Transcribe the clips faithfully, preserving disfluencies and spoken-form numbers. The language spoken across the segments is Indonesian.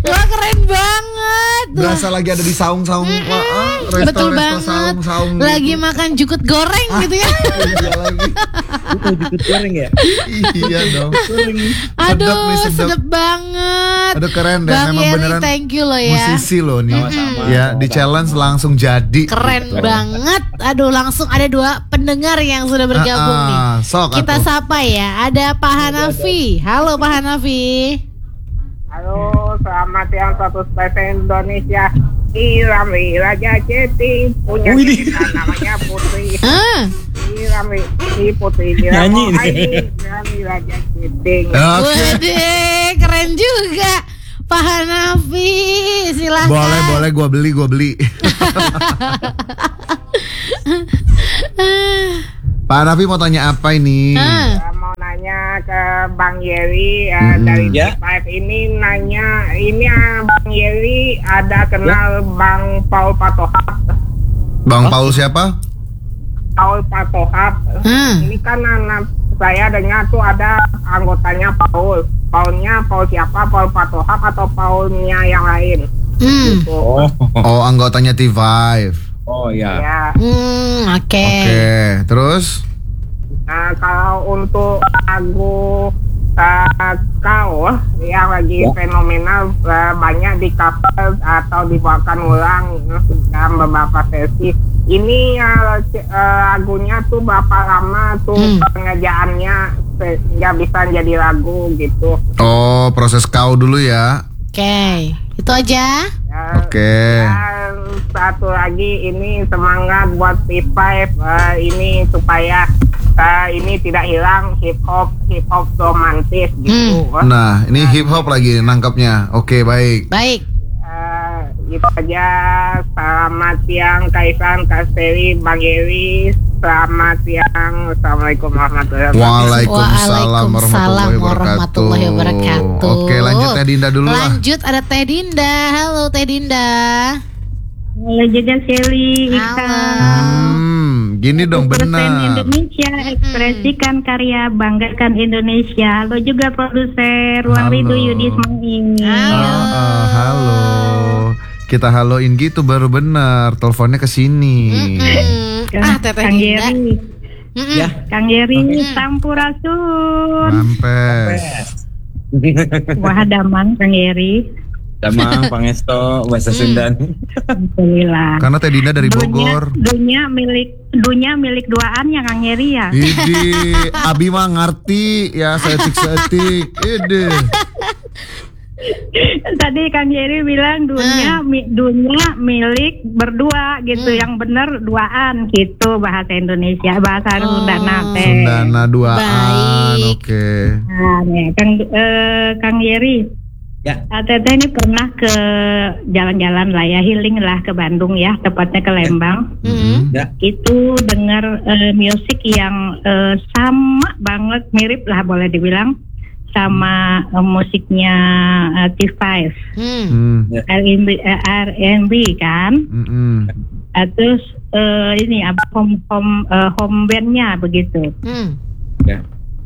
Wah keren banget. Berasa lagi ada di saung-saung. Mm-mm. Wah, ah, Betul resto-resto banget. saung-saung Lagi gitu. makan jukut goreng gitu ya. Iya lagi. Itu jukut goreng ya. Iya dong. Aduh, Sedap nih, sedap. sedap banget. Aduh keren deh, Bang memang Yeri, beneran thank you loh ya. musisi loh nih. Sama-sama. Ya, di challenge langsung jadi. Keren Gitu. banget. Aduh, langsung ada dua pendengar yang sudah bergabung Ah, nih. ah, sok Kita atuh. sapa ya. Ada Pak Hanafi. Halo Pak Hanafi. Halo, selamat siang satu spesies Indonesia. Irami Raja Ceti punya Wih, kita namanya Putri. Ah, Irami si Putri Nyanyi Iramo nih. Aini Irami Raja Ceti. Oke. waduh, keren juga. Pak Hanafi, silakan. Boleh, boleh gua beli, gua beli. Pak Raffi mau tanya apa ini? Ah, Saya mau nanya ke Bang Yeri eh, Mm-mm. dari Ya. T lima ini nanya ini ah, Bang Yeri ada kenal Bang Paul Patohap. Bang Paul siapa? Paul Patohap. Hmm. Ini kan anak saya dengar tuh ada anggotanya Paul. Paulnya Paul siapa? Paul Patohap atau Paulnya yang lain? hmm, Gitu. Oh, Oh, anggotanya T lima. oh ya. Ya. hmm, oke. Oke, terus? Nah, kalau untuk lagu uh, kau yang lagi Ya. fenomenal uh, banyak di cover atau dibawakan ulang uh, dalam beberapa versi. Ini uh, c- uh, lagunya tuh berapa lama tuh Hmm. pengerjaannya sehingga bisa jadi lagu gitu. Oh, proses kau dulu ya. Oke, itu aja. Ya, Oke. Dan satu lagi ini semangat buat P lima uh, ini supaya uh, ini tidak hilang hip hop hip hop romantis gitu. Nah, ini hip hop lagi nangkapnya. Oke, baik. Baik. Uh, itu aja. Selamat siang Kaisan, Kasteri, Bang Yeri. Selamat siang. Assalamualaikum warahmatullahi wabarakatuh. Waalaikumsalam warahmatullahi warahmatullahi wabarakatuh. Oke, lanjut Teh Dinda dulu lah. Lanjut ada Teh Dinda. Halo Teh Dinda. Halo juga Shelly, Ika. Hmm, gini dong Persen benar. Indonesia, ekspresikan karya, banggakan Indonesia. Halo juga produser Ruang Halo. Rindu Yudi Ismail. Halo. Ah, ah, halo. Kita haloin gitu baru benar. Teleponnya ke sini. Mm-mm. Ah, Teh Teh Kang Dinda. Yeri, Mm-mm. Ya. Kang Yeri, Mm. Sampurasun. Mampes. Wah, damang Kang Yeri. Damang Pangesto bahasa Sundan. Alhamdulillah. Karena Teh Dinda dari Dunia, Bogor. dunia milik dunia milik duaan ya Kang Yeri ya. Idi, Abi mah ngerti ya seetik-seetik. Ide. Tadi Kang Yeri bilang dunia mi- dunia milik berdua gitu, Hmm. yang benar duaan gitu bahasa Indonesia, bahasa Oh. Sundana teh. Sundana duaan. Baik. Oke. Nah, nih, Kang eh, Kang Yeri, Ya. ah, Teteh ini pernah ke jalan-jalan lah ya, healing lah ke Bandung ya, tepatnya ke Lembang. Mm-mm. Ya. Itu dengar eh, musik yang eh, sama banget, mirip lah boleh dibilang sama eh, musiknya eh, T lima. Hmm. Hmm. R and B, eh, R and B kan. Mm-mm. Uh, terus eh, ini apa home home eh, home bandnya begitu. Hmm. Ya.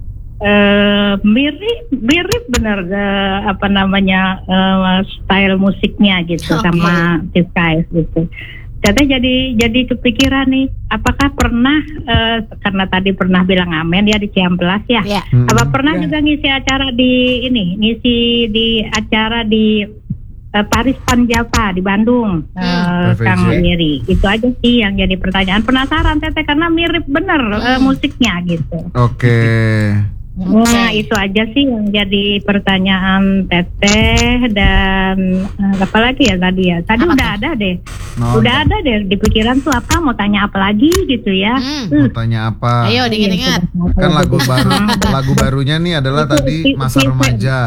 Eh, mirip mirip bener eh, apa namanya eh, style musiknya gitu Oke. sama T lima gitu. Jadi jadi jadi kepikiran nih, apakah pernah eh, karena tadi pernah bilang amen ya di Ciamplas ya. Ya. Mm-mm. Apa pernah Ya. juga ngisi acara di ini, ngisi di acara di eh, Paris Pan Java di Bandung, eh, P V J. Kang Yeri. Itu aja sih yang jadi pertanyaan. Penasaran Teteh karena mirip bener eh, musiknya gitu. Oke. Nah itu aja sih yang jadi pertanyaan Teteh dan eh, apa lagi ya tadi ya. Tadi Apa udah tuh? ada deh, No, udah ada deh di pikiran tuh apa mau tanya apa lagi gitu ya. Hmm. mau tanya apa? Ayo diingat-ingat. Kan lagu baru, lagu barunya nih adalah Itu- tadi itu- Masa itu- Remaja.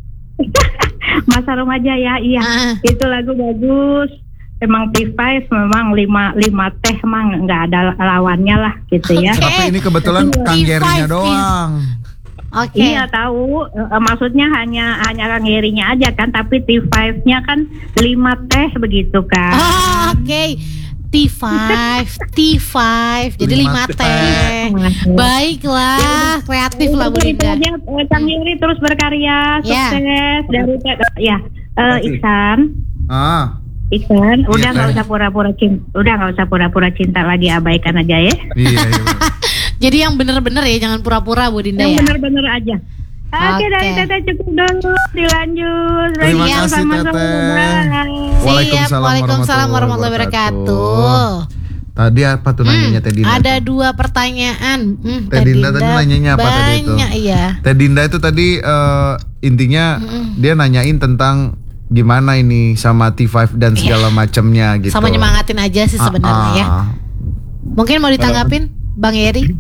Masa remaja ya, iya. Ah. Itu lagu bagus. Emang T lima memang lima lima teh emang nggak ada lawannya lah gitu ya. Oke. Tapi ini kebetulan T Kang lima Gerinya is- doang. Oke. Iya tahu, Eh, maksudnya hanya hanya Kang Yerinya aja kan, tapi T lima-nya kan lima teh begitu kan. Oh, oke. T lima, T lima, jadi Lima lima teh. teh. Baiklah, kreatif lah Bu Itu Dinda. aja, eh, Kang Yeri terus berkarya, Ya. sukses dari ya. Eh, Iksan, Ah, Iksan, udah Iya, nggak Teh. usah pura-pura cinta, udah nggak usah pura-pura cinta lagi, abaikan aja ya. iya iya. Jadi yang bener-bener ya, jangan pura-pura Bu Dinda Yang ya. bener-bener aja. Oke, Oke. dari Teteh cukup dulu, dilanjut. Terima Rania kasih, sama-sama, Teteh. bye. Waalaikumsalam Siap, Waalaikumsalam warahmatullahi wabarakatuh. Tadi apa tuh nanyanya Teh Dinda? Ada tuh? dua pertanyaan. Hmm, Teh Dinda tadi nanyanya apa tadi itu? Banyak iya. Teh Dinda itu tadi eh, intinya dia nanyain tentang gimana ini sama T lima dan segala macamnya gitu. Sama nyemangatin aja sih sebenarnya Ah, ya. ah. Mungkin mau ditanggapin Bang Yeri?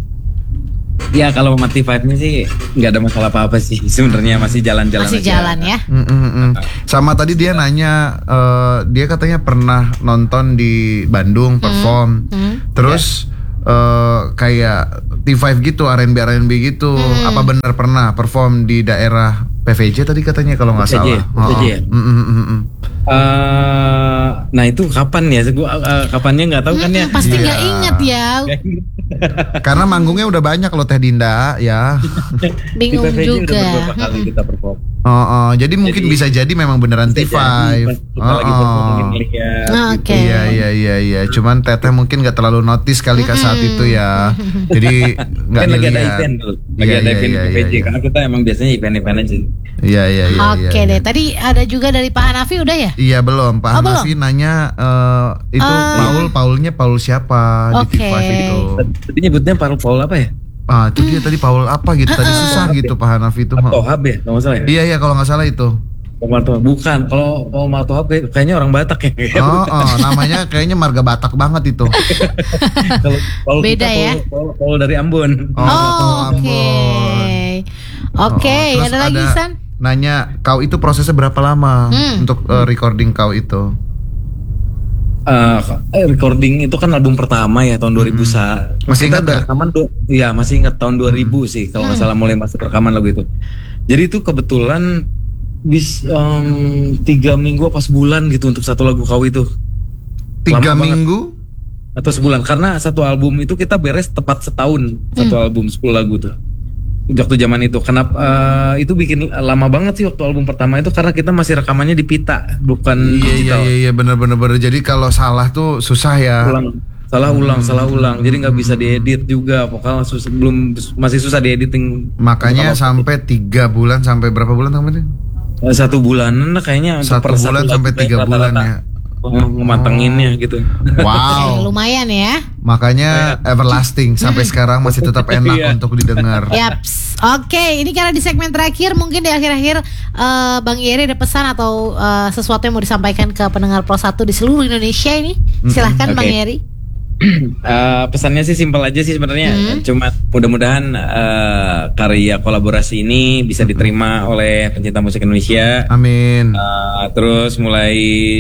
Ya kalau sama T lima nya sih nggak ada masalah apa-apa sih. Sebenarnya masih jalan-jalan Masih aja. jalan ya. Mm, mm, mm. Sama tadi dia nanya, eh, dia katanya pernah nonton di Bandung perform, Hmm. terus eh, kayak T lima gitu, R and B R and B gitu. Hmm. Apa benar pernah perform di daerah P V J tadi katanya kalau nggak P V J, salah? P V J ya? Oh, oh. Mm, mm, mm, mm. Eh, nah itu kapan ya? Gua eh, kapannya nggak tahu kan ya. Hmm, pasti Iya. nggak inget ya. Karena manggungnya udah banyak loh Teh Dinda ya. Bingung Di P V J udah juga. beberapa kali kita perform. Oh, oh. Jadi mungkin Jadi- bisa jadi memang beneran T Bisa lima. jadi, pas kita lagi perform mungkin ngeliat Oh, gitu. oke. Iya iya iya iya. Cuman Teteh mungkin nggak terlalu notice kali ke saat itu ya. Jadi nggak Kan lagi ada dilihat. event dulu, lagi Iya, ada iya, event iya, di P V J iya, karena kita emang biasanya event-event aja. Iya iya iya. Oke iya, deh. iya. Tadi ada juga dari Pak Hanafi udah ya? Iya belum. Pak Oh, Hanafi nanya eh, itu Ah. Paul Paulnya Paul siapa di Oke. T lima itu. Tadi nyebutnya Paul Paul apa ya? Ah itu dia tadi Paul apa gitu tadi susah gitu Pak Hanafi itu. Matohab ya, kalau nggak salah ya. Iya iya kalau nggak salah itu. Paul Matohab. Bukan, kalau Paul Matohab kayak- kayaknya orang Batak ya. Oh, oh namanya kayaknya marga Batak banget itu. Kalau Paul Beda kita, ya? Paul, Paul, Paul dari Ambon. Oh, Paul Oh, oke. Ambon. Oke, Oh, terus ada lagi San? Nanya kau itu prosesnya berapa lama Hmm. untuk eh, recording kau itu? Eh, eh, recording itu kan album pertama ya tahun dua ribu sa. Masih Kita ingat udah nggak? rekaman du- Iya masih ingat tahun dua ribu sih kalau nggak salah mulai masuk rekaman lagu itu. Jadi itu kebetulan bis em, tiga minggu apa sebulan gitu untuk satu lagu kau itu Tiga Lama banget. minggu? atau sebulan karena satu album itu kita beres tepat setahun satu album sepuluh lagu tuh waktu zaman itu. Kenapa eh, itu bikin lama banget sih waktu album pertama itu karena kita masih rekamannya di pita bukan Iya iya digital. iya iya benar benar benar. Jadi kalau salah tuh susah ya. Ulang, salah ulang, salah ulang. Jadi nggak bisa diedit juga. Vokal sus- belum masih susah diediting. Makanya sampai tiga bulan sampai berapa bulan kemarin? Eh, satu bulanan lah kayaknya untuk Satu per bulan lagu sampai kayak tiga bulan rata-rata. ya. Eh, Ngemantenginnya gitu. Eh, Wow. lumayan ya. Makanya everlasting sampai sekarang masih tetap enak Iya. untuk didengar. Yaps. Oke, ini karena di segmen terakhir mungkin di akhir-akhir eh, Bang Yeri ada pesan atau eh, sesuatu yang mau disampaikan ke pendengar Pro satu di seluruh Indonesia ini. Silahkan Oke. Bang Yeri. Eh, pesannya sih simpel aja sih sebenarnya. Hmm. Cuma mudah-mudahan eh, karya kolaborasi ini bisa diterima oleh pencinta musik Indonesia. Amin. Uh, terus mulai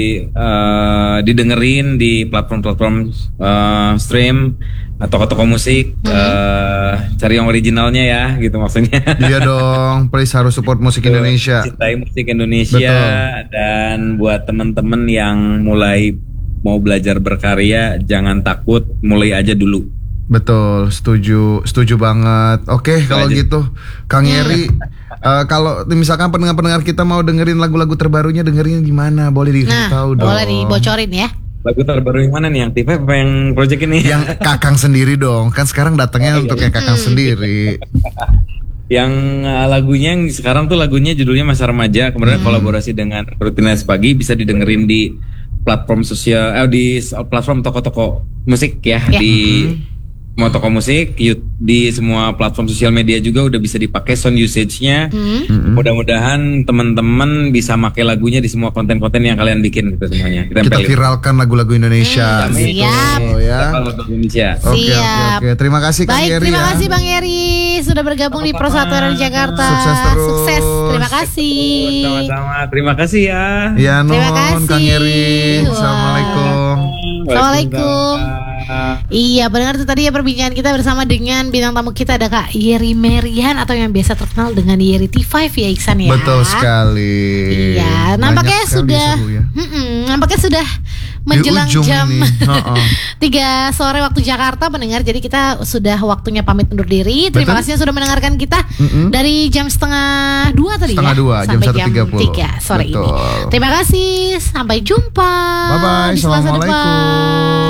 uh, didengerin di platform-platform uh, stream atau toko-toko musik. Uh, cari yang originalnya ya, gitu maksudnya. Iya dong, please harus support musik Indonesia. Cintai musik Indonesia. Betul. Dan buat temen-temen yang mulai mau belajar berkarya, jangan takut, mulai aja dulu. Betul, setuju, setuju banget. Oke, kalau aja. gitu, Kang Yeri, eh, kalau misalkan pendengar-pendengar kita mau dengerin lagu-lagu terbarunya, dengerin gimana? Boleh dikasih Nah, tahu dong. boleh dibocorin ya. Lagu terbaru yang mana nih? Yang T V apa yang project ini? Yang Kakang sendiri dong, kan sekarang datangnya Oh, iya, untuk iya. yang Kakang sendiri. Yang uh, lagunya yang sekarang tuh lagunya judulnya Masa Remaja, kemudian Hmm. kolaborasi dengan Rutinitas Pagi, bisa didengerin di platform sosial eh, di s- platform toko-toko musik ya, Ya. di semua toko musik, yu- di semua platform sosial media juga udah bisa dipakai sound usage-nya. Hmm. Mm-mm. Mudah-mudahan teman-teman bisa pakai lagunya di semua konten-konten yang kalian bikin gitu semuanya. Kita Kita tempelin. viralkan lagu-lagu Hmm, Indonesia. gitu, siap. ya. Kalau lagu Indonesia. Oke, oke, Siap. oke. Terima kasih Kang Baik, Yeri terima ya. kasih Bang Yeri sudah bergabung di Pro satu R Jakarta. Sukses terus. Sukses. Terima kasih. Sama-sama. Terima kasih ya. Ya, Terima nuhun kasih. Kang Yeri. Wah. Assalamualaikum. Assalamualaikum. Iya, benar itu tadi ya perbincangan kita bersama dengan bintang tamu kita ada Kak Yeri Merian atau yang biasa terkenal dengan Yeri T lima ya Iksan ya. Betul sekali. Iya, Banyak nampaknya sekali sudah, seru ya. Mm-mm, nampaknya sudah menjelang ujung jam nih. Heeh. tiga sore waktu Jakarta pendengar. Jadi kita sudah waktunya pamit undur diri. Terima Betul. kasih yang sudah mendengarkan kita Mm-mm. dari jam setengah dua tadi Setengah ya dua, jam sampai satu tiga puluh. tiga sore Betul. ini. Terima kasih. Sampai jumpa. Bye bye. di Selasa depan. Assalamualaikum.